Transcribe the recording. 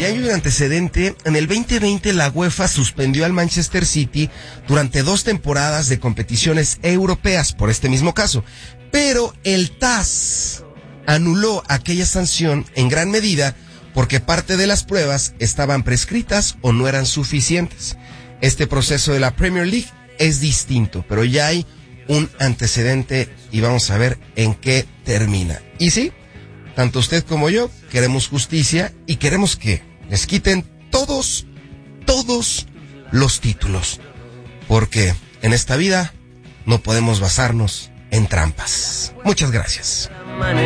ya hay un antecedente. En el 2020 la UEFA suspendió al Manchester City durante 2 temporadas de competiciones europeas por este mismo caso. Pero el TAS anuló aquella sanción en gran medida porque parte de las pruebas estaban prescritas o no eran suficientes. Este proceso de la Premier League es distinto, pero ya hay un antecedente y vamos a ver en qué termina. Y sí, tanto usted como yo queremos justicia y queremos que les quiten todos los títulos. Porque en esta vida no podemos basarnos en trampas. Muchas gracias.